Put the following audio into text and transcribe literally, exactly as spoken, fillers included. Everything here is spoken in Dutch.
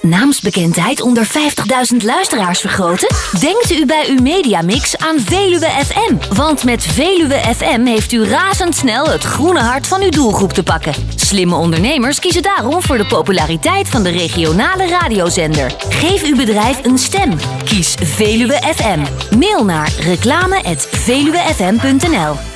naamsbekendheid onder vijftigduizend luisteraars vergroten? Denkt u bij uw mediamix aan Veluwe F M? Want met Veluwe F M heeft u razendsnel het groene hart van uw doelgroep te pakken. Slimme ondernemers kiezen daarom voor de populariteit van de regionale radiozender. Geef uw bedrijf een stem. Kies Veluwe F M. Mail naar reclame at veluwefm punt n l.